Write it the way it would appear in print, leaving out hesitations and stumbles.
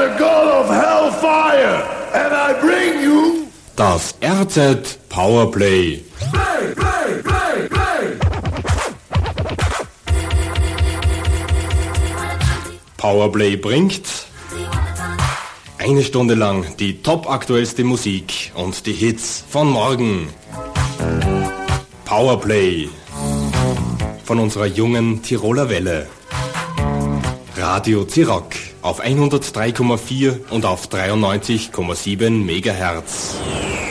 the god of hellfire, and I bring you das RZ Powerplay. Play, play, play, play. Powerplay bringt eine Stunde lang die topaktuellste Musik und die Hits von morgen. Powerplay von unserer jungen Tiroler Welle. Radio Zirock auf 103,4 und auf 93,7 Megahertz.